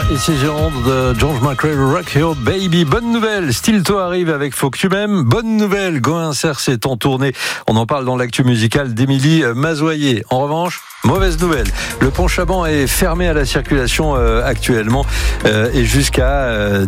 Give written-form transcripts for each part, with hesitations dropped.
Ici Gironde de George McRae, Rock Your Baby. Bonne nouvelle, Stilto arrive avec Faut que tu m'aimes. Bonne nouvelle, Gauin Serre est en tournée. On en parle dans l'actu musicale d'Émilie Mazoyer. En revanche, mauvaise nouvelle, le pont Chaban est fermé à la circulation actuellement et jusqu'à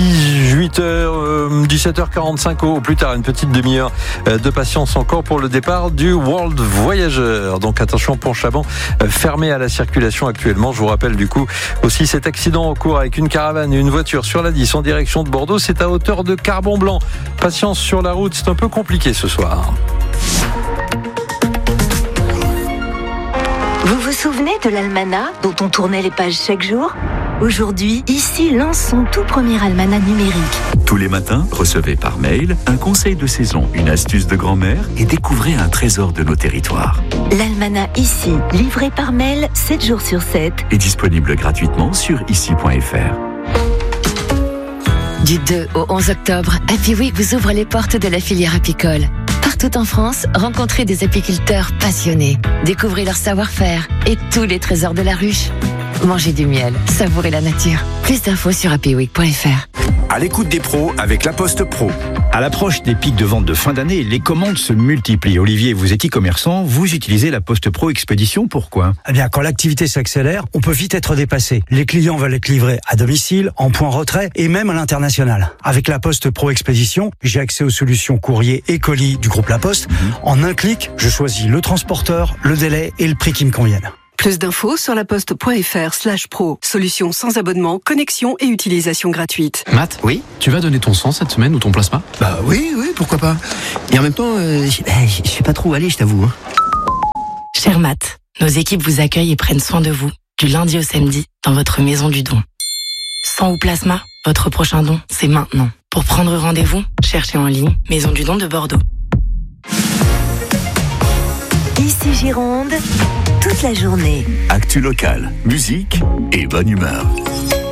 17h45 au plus tard, une petite demi-heure de patience encore pour le départ du World Voyager. Donc attention, pont Chaban fermé à la circulation actuellement. Je vous rappelle du coup aussi cet accident en cours avec une caravane et une voiture sur la 10 en direction de Bordeaux. C'est à hauteur de Carbon-Blanc. Patience sur la route, c'est un peu compliqué ce soir. Vous vous souvenez de l'almanach dont on tournait les pages chaque jour ? Aujourd'hui, ici lance son tout premier almanach numérique. Tous les matins, recevez par mail un conseil de saison, une astuce de grand-mère et découvrez un trésor de nos territoires. L'almanach ici, livré par mail 7 jours sur 7. Est disponible gratuitement sur ici.fr. Du 2 au 11 octobre, Happy Week vous ouvre les portes de la filière apicole. Partout en France, rencontrez des apiculteurs passionnés. Découvrez leur savoir-faire et tous les trésors de la ruche. Mangez du miel, savourez la nature. Plus d'infos sur happyweek.fr. À l'écoute des pros avec La Poste Pro. À l'approche des pics de vente de fin d'année, les commandes se multiplient. Olivier, vous êtes e-commerçant, vous utilisez La Poste Pro Expédition, pourquoi ? Eh bien, quand l'activité s'accélère, on peut vite être dépassé. Les clients veulent être livrés à domicile, en point retrait et même à l'international. Avec La Poste Pro Expédition, j'ai accès aux solutions courrier et colis du groupe La Poste. En un clic, je choisis le transporteur, le délai et le prix qui me conviennent. Plus d'infos sur laposte.fr/pro. Solution sans abonnement, connexion et utilisation gratuite. Matt, oui, tu vas donner ton sang cette semaine ou ton plasma ? Bah oui, pourquoi pas. Et en même temps, je sais pas trop où aller, je t'avoue. Cher Matt, nos équipes vous accueillent et prennent soin de vous, du lundi au samedi, dans votre maison du don. Sang ou plasma, votre prochain don, c'est maintenant. Pour prendre rendez-vous, cherchez en ligne Maison du don de Bordeaux. Ici Gironde, toute la journée. Actu locale, musique et bonne humeur.